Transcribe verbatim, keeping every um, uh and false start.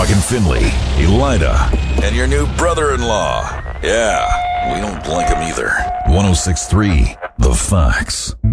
talking Finley, Elida, and your new brother-in-law. Yeah, we don't like him either. one oh six point three The Fox.